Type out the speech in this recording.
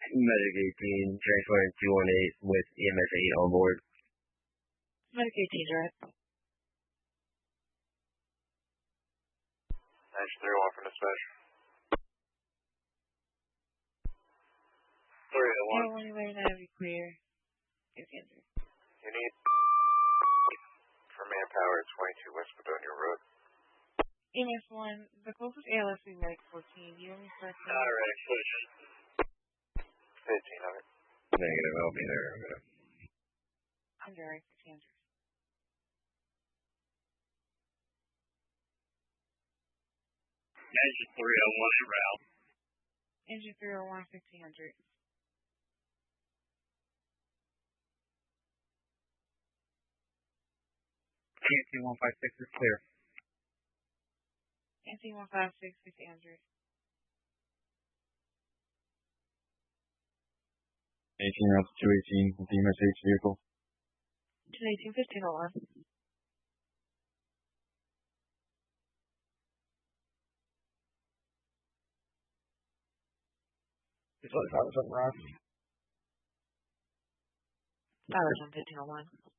Medic 18, transporting 218 with EMS 8 on board. Medic 18, direct. 931 from dispatch. 301. 1 Navy clear. Yes, Andrew. You need for manpower at 22 West Padonia Road. EMS 1, the closest ALS is Medic 14. You only start from... Alright, push. 15 of it. Negative, I'll be there. I'm direct, Andrew. Engine 301 en route. Engine 301, 1500. TNT 156 is clear. NC 156, 600. 18 routes 218 with EMS 8 vehicle. 218, 1501. This was something, Ross. That was on 1501.